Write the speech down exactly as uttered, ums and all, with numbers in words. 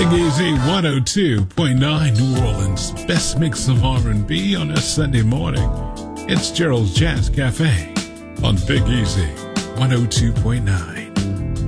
Big Easy one oh two point nine, New Orleans' best mix of R and B on a Sunday morning. It's Gerald's Jazz Cafe on Big Easy one oh two point nine.